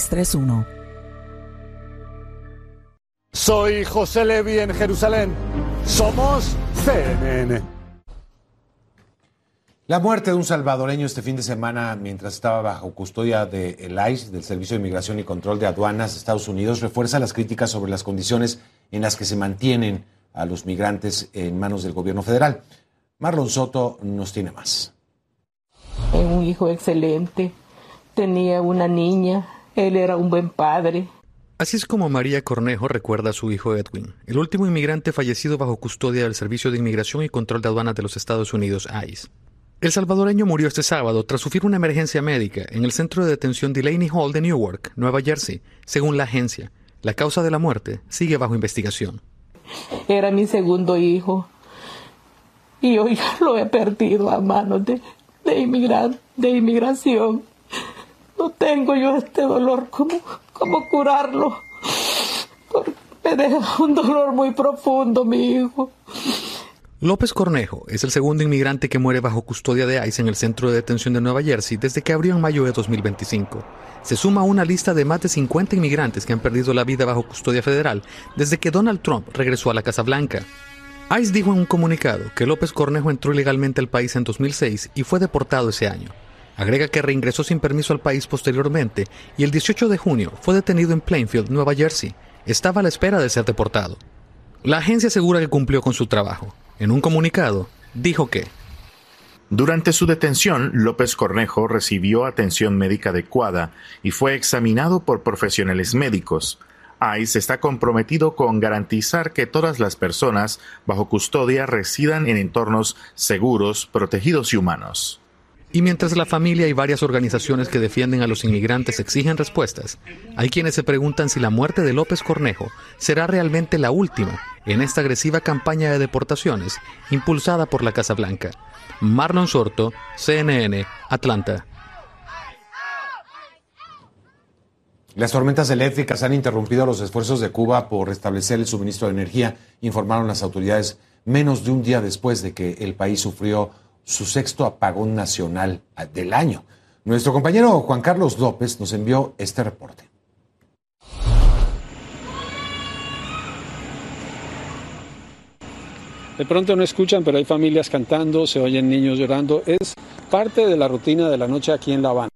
631. Soy José Levi en Jerusalén. Somos CNN. La muerte de un salvadoreño este fin de semana mientras estaba bajo custodia del ICE, del Servicio de Inmigración y Control de Aduanas de Estados Unidos, refuerza las críticas sobre las condiciones en las que se mantienen a los migrantes en manos del gobierno federal. Marlon Soto nos tiene más. Un hijo excelente, tenía una niña, él era un buen padre. Así es como María Cornejo recuerda a su hijo Edwin, el último inmigrante fallecido bajo custodia del Servicio de Inmigración y Control de Aduanas de los Estados Unidos, ICE. El salvadoreño murió este sábado tras sufrir una emergencia médica en el centro de detención Delaney Hall de Newark, Nueva Jersey, según la agencia. La causa de la muerte sigue bajo investigación. Era mi segundo hijo y hoy lo he perdido a manos de inmigración. No tengo yo este dolor, ¿cómo curarlo? Porque me deja un dolor muy profundo, mi hijo. López Cornejo es el segundo inmigrante que muere bajo custodia de ICE en el centro de detención de Nueva Jersey desde que abrió en mayo de 2025. Se suma a una lista de más de 50 inmigrantes que han perdido la vida bajo custodia federal desde que Donald Trump regresó a la Casa Blanca. ICE dijo en un comunicado que López Cornejo entró ilegalmente al país en 2006 y fue deportado ese año. Agrega que reingresó sin permiso al país posteriormente y el 18 de junio fue detenido en Plainfield, Nueva Jersey. Estaba a la espera de ser deportado. La agencia asegura que cumplió con su trabajo. En un comunicado, dijo que durante su detención, López Cornejo recibió atención médica adecuada y fue examinado por profesionales médicos. ICE está comprometido con garantizar que todas las personas bajo custodia residan en entornos seguros, protegidos y humanos. Y mientras la familia y varias organizaciones que defienden a los inmigrantes exigen respuestas, hay quienes se preguntan si la muerte de López Cornejo será realmente la última en esta agresiva campaña de deportaciones impulsada por la Casa Blanca. Marlon Soto, CNN, Atlanta. Las tormentas eléctricas han interrumpido los esfuerzos de Cuba por restablecer el suministro de energía, informaron las autoridades menos de un día después de que el país sufrió su sexto apagón nacional del año. Nuestro compañero Juan Carlos López nos envió este reporte. De pronto no escuchan, pero hay familias cantando, se oyen niños llorando. Es parte de la rutina de la noche aquí en La Habana.